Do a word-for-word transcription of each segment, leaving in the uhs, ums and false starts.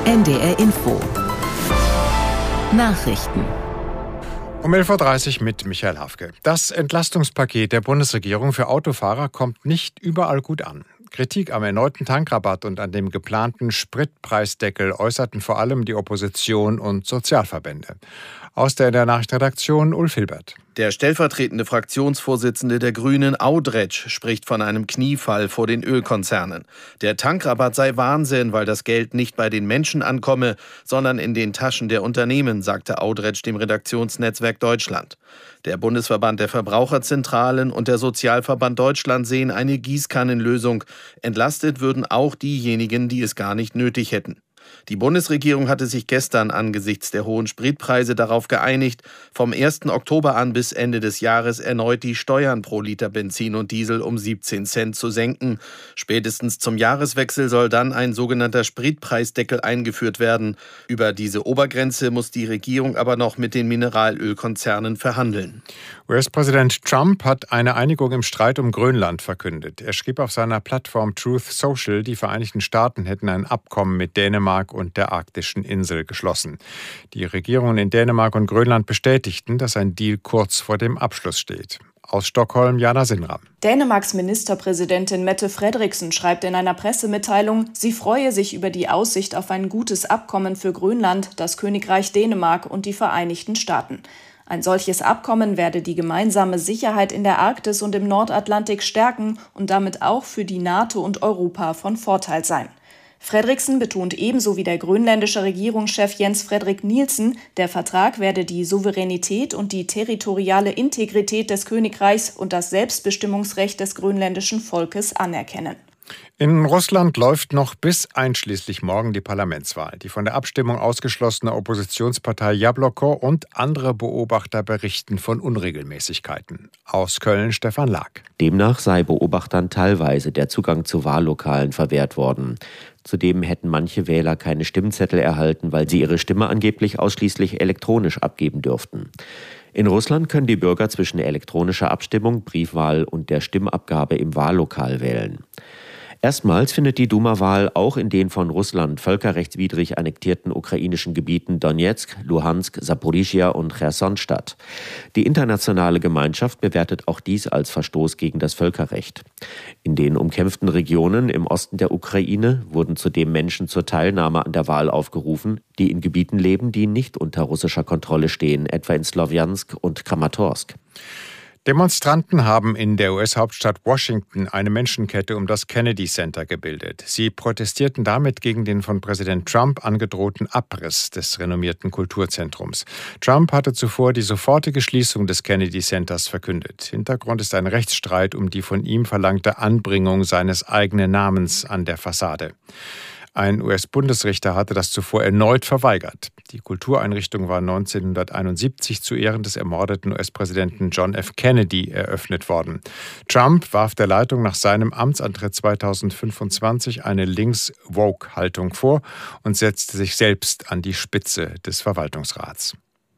N D R Info Nachrichten um elf Uhr dreißig mit Michael Hafke. Das Entlastungspaket der Bundesregierung für Autofahrer kommt nicht überall gut an. Kritik am erneuten Tankrabatt und an dem geplanten Spritpreisdeckel äußerten vor allem die Opposition und Sozialverbände. Aus der, der Nachrichtenredaktion Ulf Hilbert. Der stellvertretende Fraktionsvorsitzende der Grünen, Audretsch, spricht von einem Kniefall vor den Ölkonzernen. Der Tankrabatt sei Wahnsinn, weil das Geld nicht bei den Menschen ankomme, sondern in den Taschen der Unternehmen, sagte Audretsch dem Redaktionsnetzwerk Deutschland. Der Bundesverband der Verbraucherzentralen und der Sozialverband Deutschland sehen eine Gießkannenlösung. Entlastet würden auch diejenigen, die es gar nicht nötig hätten. Die Bundesregierung hatte sich gestern angesichts der hohen Spritpreise darauf geeinigt, vom ersten Oktober an bis Ende des Jahres erneut die Steuern pro Liter Benzin und Diesel um siebzehn Cent zu senken. Spätestens zum Jahreswechsel soll dann ein sogenannter Spritpreisdeckel eingeführt werden. Über diese Obergrenze muss die Regierung aber noch mit den Mineralölkonzernen verhandeln. U S-Präsident Trump hat eine Einigung im Streit um Grönland verkündet. Er schrieb auf seiner Plattform Truth Social, die Vereinigten Staaten hätten ein Abkommen mit Dänemark und der arktischen Insel geschlossen. Die Regierungen in Dänemark und Grönland bestätigten, dass ein Deal kurz vor dem Abschluss steht. Aus Stockholm, Jana Sinram. Dänemarks Ministerpräsidentin Mette Frederiksen schreibt in einer Pressemitteilung, sie freue sich über die Aussicht auf ein gutes Abkommen für Grönland, das Königreich Dänemark und die Vereinigten Staaten. Ein solches Abkommen werde die gemeinsame Sicherheit in der Arktis und im Nordatlantik stärken und damit auch für die NATO und Europa von Vorteil sein. Frederiksen betont ebenso wie der grönländische Regierungschef Jens Frederik Nielsen, der Vertrag werde die Souveränität und die territoriale Integrität des Königreichs und das Selbstbestimmungsrecht des grönländischen Volkes anerkennen. In Russland läuft noch bis einschließlich morgen die Parlamentswahl. Die von der Abstimmung ausgeschlossene Oppositionspartei Jabloko und andere Beobachter berichten von Unregelmäßigkeiten. Aus Köln Stefan Lag. Demnach sei Beobachtern teilweise der Zugang zu Wahllokalen verwehrt worden. Zudem hätten manche Wähler keine Stimmzettel erhalten, weil sie ihre Stimme angeblich ausschließlich elektronisch abgeben dürften. In Russland können die Bürger zwischen elektronischer Abstimmung, Briefwahl und der Stimmabgabe im Wahllokal wählen. Erstmals findet die Duma-Wahl auch in den von Russland völkerrechtswidrig annektierten ukrainischen Gebieten Donezk, Luhansk, Saporischschja und Cherson statt. Die internationale Gemeinschaft bewertet auch dies als Verstoß gegen das Völkerrecht. In den umkämpften Regionen im Osten der Ukraine wurden zudem Menschen zur Teilnahme an der Wahl aufgerufen, die in Gebieten leben, die nicht unter russischer Kontrolle stehen, etwa in Slowjansk und Kramatorsk. Demonstranten haben in der U S-Hauptstadt Washington eine Menschenkette um das Kennedy Center gebildet. Sie protestierten damit gegen den von Präsident Trump angedrohten Abriss des renommierten Kulturzentrums. Trump hatte zuvor die sofortige Schließung des Kennedy Centers verkündet. Hintergrund ist ein Rechtsstreit um die von ihm verlangte Anbringung seines eigenen Namens an der Fassade. Ein U S-Bundesrichter hatte das zuvor erneut verweigert. Die Kultureinrichtung war neunzehnhunderteinundsiebzig zu Ehren des ermordeten U S-Präsidenten John F. Kennedy eröffnet worden. Trump warf der Leitung nach seinem Amtsantritt zweitausendfünfundzwanzig eine Links-Woke-Haltung vor und setzte sich selbst an die Spitze des Verwaltungsrats.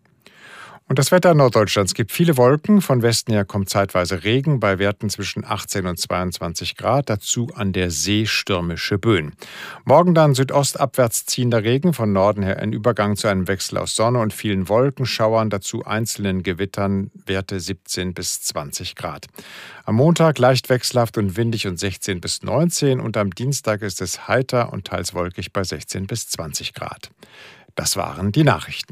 Und das Wetter Norddeutschlands gibt viele Wolken. Von Westen her kommt zeitweise Regen bei Werten zwischen achtzehn und zweiundzwanzig Grad. Dazu an der See stürmische Böen. Morgen dann südostabwärts ziehender Regen. Von Norden her ein Übergang zu einem Wechsel aus Sonne und vielen Wolkenschauern. Dazu einzelnen Gewittern. Werte siebzehn bis zwanzig Grad. Am Montag leicht wechselhaft und windig und sechzehn bis neunzehn. Und am Dienstag ist es heiter und teils wolkig bei sechzehn bis zwanzig Grad. Das waren die Nachrichten.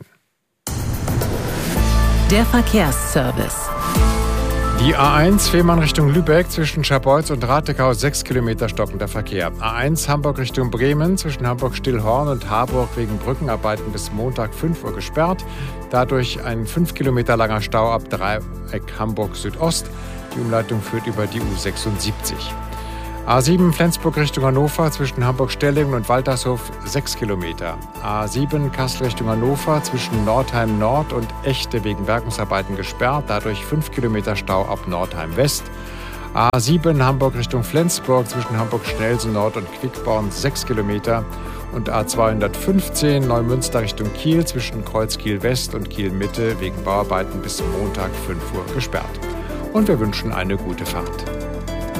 Der Verkehrsservice. Die A eins Fehmarn Richtung Lübeck zwischen Scharbeutz und Ratekau sechs Kilometer stockender Verkehr. A eins Hamburg Richtung Bremen zwischen Hamburg-Stillhorn und Harburg wegen Brückenarbeiten bis Montag fünf Uhr gesperrt. Dadurch ein fünf Kilometer langer Stau ab Dreieck Hamburg Südost. Die Umleitung führt über die U sechsundsiebzig. A sieben Flensburg Richtung Hannover zwischen Hamburg-Stellingen und Waltershof sechs Kilometer. A sieben Kassel Richtung Hannover zwischen Nordheim Nord und Echte wegen Bergungsarbeiten gesperrt, dadurch fünf Kilometer Stau ab Nordheim West. A sieben Hamburg Richtung Flensburg zwischen Hamburg-Schnelsen Nord und Quickborn sechs Kilometer. Und A zweihundertfünfzehn Neumünster Richtung Kiel zwischen Kreuzkiel West und Kiel Mitte wegen Bauarbeiten bis Montag fünf Uhr gesperrt. Und wir wünschen eine gute Fahrt.